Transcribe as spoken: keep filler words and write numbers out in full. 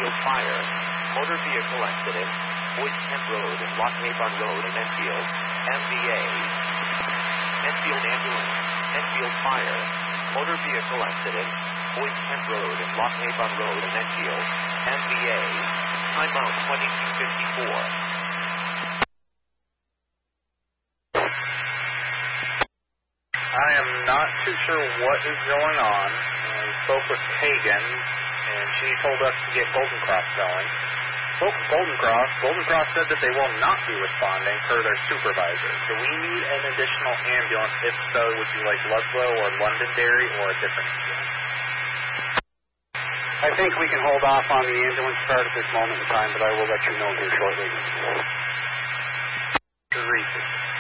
Enfield Fire, motor vehicle accident, Boys Kent Road and Lockhaven Road in Enfield, M V A. Enfield Ambulance, Enfield Fire, motor vehicle accident, Boys Kent Road and Lockhaven Road in Enfield, M V A. Timeout twenty-two fifty-four. I am not too sure what is going on. We spoke with Kagan, and she told us to get Golden Cross going. Spoke with Golden Cross. Golden Cross said that they will not be responding per their supervisor. Do we need an additional ambulance? If so, would you like Ludlow or Londonderry or a different ambulance? I think we can hold off on the ambulance start at this moment in time, but I will let you know here shortly. Teresa.